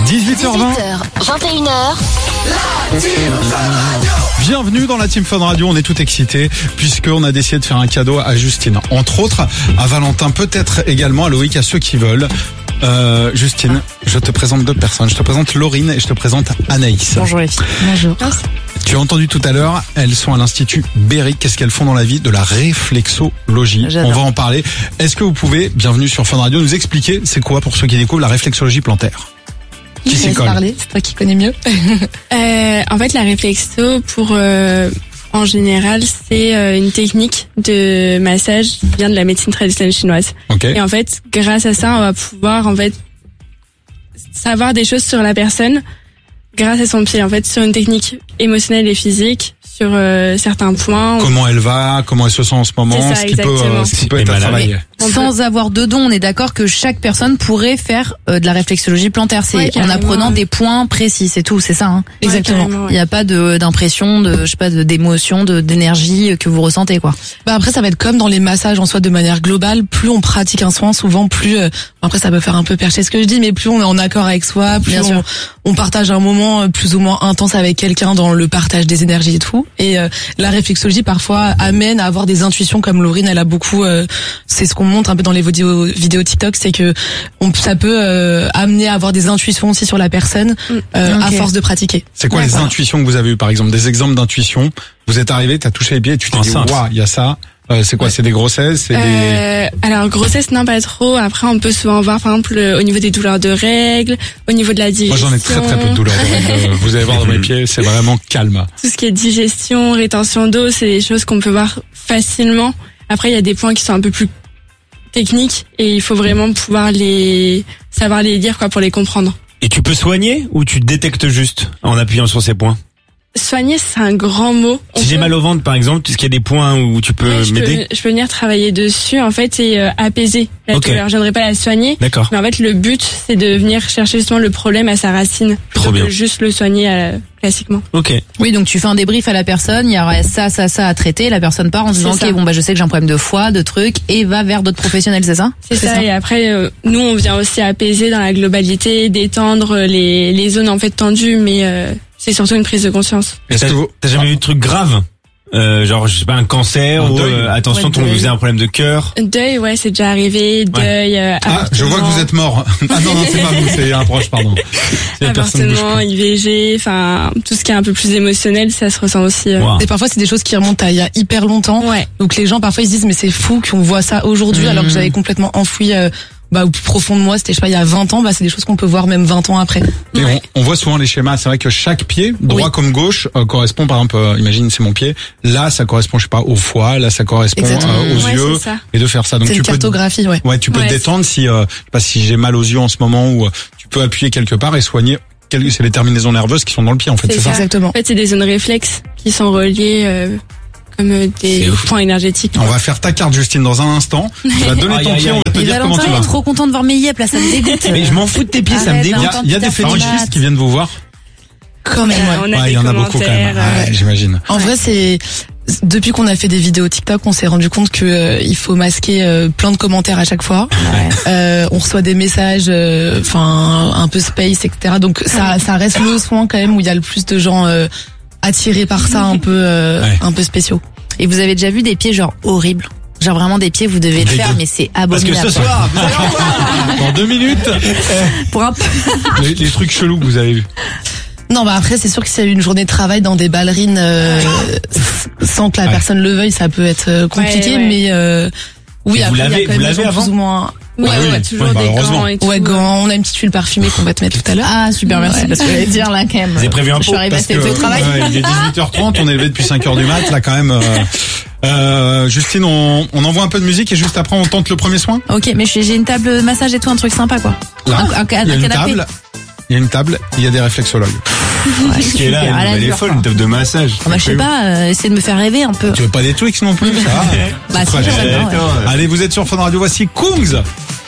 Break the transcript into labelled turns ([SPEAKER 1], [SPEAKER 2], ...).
[SPEAKER 1] 18h20.
[SPEAKER 2] 21h.
[SPEAKER 1] Bienvenue dans la Team Fun Radio, on est tout excités puisqu'on a décidé de faire un cadeau à Justine. Entre autres, à Valentin, peut-être également à Loïc, à ceux qui veulent. Justine, je te présente deux personnes. Je te présente Laurine et je te présente Anaïs.
[SPEAKER 3] Bonjour les filles.
[SPEAKER 4] Bonjour.
[SPEAKER 1] Tu as entendu tout à l'heure, elles sont à l'Institut Berry. Qu'est-ce qu'elles font dans la vie? De la réflexologie.
[SPEAKER 3] J'adore.
[SPEAKER 1] On va en parler. Est-ce que vous pouvez, bienvenue sur Fun Radio, nous expliquer c'est quoi pour ceux qui découvrent la réflexologie plantaire? Qui s'y colle?
[SPEAKER 4] Parler, c'est toi qui connais mieux.
[SPEAKER 3] En fait, la réflexo, en général, c'est une technique de massage qui vient de la médecine traditionnelle chinoise.
[SPEAKER 1] Ok.
[SPEAKER 3] Et en fait, grâce à ça, on va pouvoir savoir des choses sur la personne grâce à son pied. En fait, sur une technique émotionnelle et physique, sur certains points.
[SPEAKER 1] Comment elle va, comment elle se sent en ce moment,
[SPEAKER 3] C'est ça, exactement.
[SPEAKER 1] ce qui peut être à travailler.
[SPEAKER 4] Sans avoir de don, on est d'accord que chaque personne pourrait faire de la réflexologie plantaire. C'est
[SPEAKER 3] Ouais,
[SPEAKER 4] en
[SPEAKER 3] carrément.
[SPEAKER 4] apprenant des points précis, c'est tout, c'est ça. Hein.
[SPEAKER 3] Exactement.
[SPEAKER 4] Il n'y a pas d'impression, d'émotion, d'énergie que vous ressentez, quoi.
[SPEAKER 5] Bah après ça va être comme dans les massages en soi de manière globale, plus on pratique un soin, souvent plus après ça peut faire un peu percher ce que je dis, mais plus on est en accord avec soi, plus
[SPEAKER 4] Bien sûr.
[SPEAKER 5] on partage un moment plus ou moins intense avec quelqu'un dans le partage des énergies et tout. Et la réflexologie parfois amène à avoir des intuitions comme Laurine, elle a beaucoup c'est ce qu'on montre un peu dans les vidéos TikTok, c'est que ça peut amener à avoir des intuitions aussi sur la personne à force de pratiquer.
[SPEAKER 1] C'est quoi les intuitions que vous avez eues, par exemple, des exemples d'intuitions? Vous êtes arrivé, t'as touché les pieds et tu t'es dit, waouh, il y a ça. C'est quoi? C'est des grossesses?
[SPEAKER 3] Alors, grossesse, non, pas trop. Après, on peut souvent voir, par exemple, au niveau des douleurs de règles, au niveau de la digestion.
[SPEAKER 1] Moi, j'en ai très très peu de douleurs. Vous allez voir dans mes pieds, c'est vraiment calme.
[SPEAKER 3] Tout ce qui est digestion, rétention d'eau, c'est des choses qu'on peut voir facilement. Après, il y a des points qui sont un peu plus techniques et il faut vraiment pouvoir savoir les lire, quoi, pour les comprendre.
[SPEAKER 6] Et tu peux soigner ou tu détectes juste en appuyant sur ces points?
[SPEAKER 3] Soigner, c'est un grand mot.
[SPEAKER 6] Si j'ai mal au ventre, par exemple, est-ce qu'il y a des points où tu peux m'aider?
[SPEAKER 3] Je peux venir travailler dessus, en fait, et apaiser la
[SPEAKER 6] Ok.
[SPEAKER 3] douleur. Je viendrai pas la soigner.
[SPEAKER 6] D'accord.
[SPEAKER 3] Mais en fait, le but, c'est de venir chercher justement le problème à sa racine.
[SPEAKER 6] Trop
[SPEAKER 3] plutôt
[SPEAKER 6] bien.
[SPEAKER 3] que juste le soigner classiquement.
[SPEAKER 6] Ok.
[SPEAKER 4] Oui, donc tu fais un débrief à la personne, il y aura ça à traiter, la personne part en disant
[SPEAKER 3] C'est ça.
[SPEAKER 4] ok, bon bah je sais que j'ai un problème de foie, de trucs, et va vers d'autres professionnels, c'est ça?
[SPEAKER 3] C'est ça. Et après, nous, on vient aussi apaiser dans la globalité, détendre les zones en fait tendues, mais c'est surtout une prise de conscience.
[SPEAKER 1] Est-ce que vous...
[SPEAKER 6] T'as jamais eu de truc grave? Genre, je sais pas, un cancer
[SPEAKER 1] Un
[SPEAKER 6] ou
[SPEAKER 1] deuil.
[SPEAKER 6] attention,
[SPEAKER 3] Ouais,
[SPEAKER 6] ton
[SPEAKER 3] deuil.
[SPEAKER 6] vous avez un problème de cœur.
[SPEAKER 3] Deuil, ouais, c'est déjà arrivé. Deuil,
[SPEAKER 1] Ah, je vois que vous êtes mort. Ah non, c'est pas vous, c'est un proche, pardon. C'est la personne bouge
[SPEAKER 3] avortement,
[SPEAKER 1] pas.
[SPEAKER 3] IVG, enfin, tout ce qui est un peu plus émotionnel, ça se ressent aussi.
[SPEAKER 6] Wow.
[SPEAKER 5] Et parfois c'est des choses qui remontent à il y a hyper longtemps.
[SPEAKER 3] Ouais.
[SPEAKER 5] Donc les gens parfois ils se disent mais c'est fou qu'on voit ça aujourd'hui alors que j'avais complètement enfoui au plus profond de moi, c'était je sais pas il y a 20 ans, c'est des choses qu'on peut voir même 20 ans après.
[SPEAKER 1] Et
[SPEAKER 3] Ouais.
[SPEAKER 1] on voit souvent les schémas. C'est vrai que chaque pied, droit comme gauche, correspond, par exemple, imagine c'est mon pied. Là, ça correspond, je sais pas, au foie. Là, ça correspond
[SPEAKER 5] Exactement.
[SPEAKER 1] aux
[SPEAKER 3] Ouais,
[SPEAKER 1] yeux.
[SPEAKER 3] c'est ça.
[SPEAKER 1] Et de faire ça. Donc
[SPEAKER 5] C'est
[SPEAKER 1] tu
[SPEAKER 5] une
[SPEAKER 1] peux
[SPEAKER 5] cartographie, ouais.
[SPEAKER 1] ouais, tu peux
[SPEAKER 3] Ouais,
[SPEAKER 1] te détendre si, je sais pas, si j'ai mal aux yeux en ce moment, ou tu peux appuyer quelque part et soigner. C'est les terminaisons nerveuses qui sont dans le pied, en fait.
[SPEAKER 3] C'est
[SPEAKER 1] C'est ça.
[SPEAKER 3] ça.
[SPEAKER 5] Exactement.
[SPEAKER 3] En fait, c'est des zones réflexes qui sont reliées comme des
[SPEAKER 6] C'est ouf.
[SPEAKER 3] points énergétiques.
[SPEAKER 1] On va faire ta carte, Justine, dans un instant. Tu vas donner
[SPEAKER 6] Aïe,
[SPEAKER 1] ton
[SPEAKER 6] aïe,
[SPEAKER 1] pied,
[SPEAKER 6] aïe.
[SPEAKER 1] on va te
[SPEAKER 4] Et
[SPEAKER 1] dire comment
[SPEAKER 4] Valentin
[SPEAKER 1] tu
[SPEAKER 4] est
[SPEAKER 1] vas.
[SPEAKER 4] trop content de voir mes yeux, là ça me dégoûte.
[SPEAKER 6] Mais je m'en fous de tes pieds, ça me
[SPEAKER 4] Arrête,
[SPEAKER 6] dégoûte.
[SPEAKER 4] Valentin.
[SPEAKER 1] Il y a des
[SPEAKER 4] Putain,
[SPEAKER 1] fétichistes
[SPEAKER 4] tomate.
[SPEAKER 1] qui viennent vous voir.
[SPEAKER 5] Quand même, ouais.
[SPEAKER 3] On a
[SPEAKER 1] Ouais,
[SPEAKER 3] des
[SPEAKER 1] il y en a beaucoup quand même.
[SPEAKER 3] commentaires,
[SPEAKER 1] Ouais, j'imagine.
[SPEAKER 5] En vrai, c'est depuis qu'on a fait des vidéos TikTok, on s'est rendu compte que il faut masquer plein de commentaires à chaque fois. On reçoit des messages, un peu space, etc. Donc ça reste le soin quand même où il y a le plus de gens attirés par ça, un peu spéciaux.
[SPEAKER 4] Et vous avez déjà vu des pieds genre horribles? Genre vraiment des pieds, vous devez le faire, mais c'est
[SPEAKER 6] Parce que
[SPEAKER 4] abominable.
[SPEAKER 6] ce soir, vous allez en voir.
[SPEAKER 1] Dans 2 minutes,
[SPEAKER 4] Pour un...
[SPEAKER 1] les trucs chelous que vous avez vus.
[SPEAKER 5] Non, après c'est sûr que s'il y a une journée de travail dans des ballerines sans que la personne le veuille, ça peut être compliqué,
[SPEAKER 3] Ouais.
[SPEAKER 5] mais oui,
[SPEAKER 6] Et vous
[SPEAKER 5] après il y a
[SPEAKER 6] l'avez-
[SPEAKER 5] quand
[SPEAKER 6] vous
[SPEAKER 5] même des
[SPEAKER 6] l'avez
[SPEAKER 5] gens
[SPEAKER 6] avant
[SPEAKER 5] plus ou moins.
[SPEAKER 3] Ouais,
[SPEAKER 1] oui.
[SPEAKER 3] ouais, toujours
[SPEAKER 1] Ouais, bah,
[SPEAKER 3] des
[SPEAKER 1] heureusement.
[SPEAKER 3] gants et tout.
[SPEAKER 5] Ouais, gants, on a une petite tuile parfumée qu'on va te mettre tout à l'heure.
[SPEAKER 4] Ah super, merci, parce que j'allais dire là quand même.
[SPEAKER 6] Vous avez prévu un
[SPEAKER 4] Je suis
[SPEAKER 6] pot,
[SPEAKER 4] arrivée à
[SPEAKER 1] Parce
[SPEAKER 4] cette
[SPEAKER 1] que,
[SPEAKER 4] au travail.
[SPEAKER 1] ouais, il est 18h30, on est levé depuis 5h du mat, là quand même. Justine, on envoie un peu de musique et juste après on tente le premier soin.
[SPEAKER 4] Ok, mais j'ai une table de massage et tout, un truc sympa quoi.
[SPEAKER 1] Là,
[SPEAKER 4] Un
[SPEAKER 1] il y a une
[SPEAKER 4] canapé.
[SPEAKER 1] table. Il y a une table, il y a des réflexologues.
[SPEAKER 6] Ce qui est là,
[SPEAKER 4] Super, à la
[SPEAKER 6] elle est
[SPEAKER 4] dure,
[SPEAKER 6] folle,
[SPEAKER 4] quoi.
[SPEAKER 6] une table de massage.
[SPEAKER 4] Ah bah je sais pas, essayer de me faire rêver un peu.
[SPEAKER 1] Tu veux pas des Twix non plus, ça va?
[SPEAKER 4] Bah si,
[SPEAKER 1] Fragile.
[SPEAKER 4] j'aimerais bien, ouais.
[SPEAKER 1] Allez, vous êtes sur Fun Radio, voici Kungs.